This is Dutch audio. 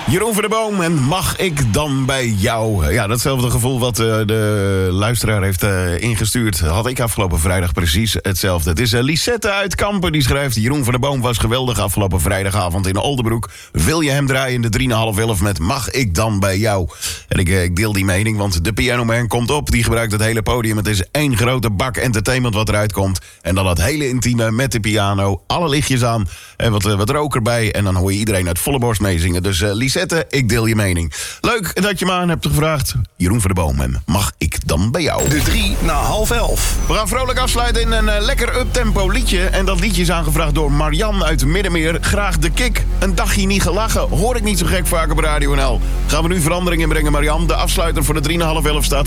Jeroen van der Boom en Mag ik dan bij jou? Ja, datzelfde gevoel wat de luisteraar heeft ingestuurd... had ik afgelopen vrijdag precies hetzelfde. Het is Lisette uit Kampen die schrijft... Jeroen van der Boom was geweldig afgelopen vrijdagavond in Oldenbroek. Wil je hem draaien in de 3,5 met Mag ik dan bij jou? En ik deel die mening, want de Pianoman komt op. Die gebruikt het hele podium. Het is één grote bak entertainment wat eruit komt. En dan dat hele intieme met de piano. Alle lichtjes aan en wat rook erbij. En dan hoor je iedereen uit volle borst meezingen. Dus Lisette, ik deel je mening. Leuk dat je me aan hebt gevraagd. Jeroen van der Boom en Mag ik dan bij jou? De 11:03. We gaan vrolijk afsluiten in een lekker uptempo liedje. En dat liedje is aangevraagd door Marian uit Middenmeer. Graag de kick. Een dagje niet gelachen. Hoor ik niet zo gek vaak op Radio NL. Gaan we nu verandering inbrengen, Marian. De afsluiter voor de 3,5 staat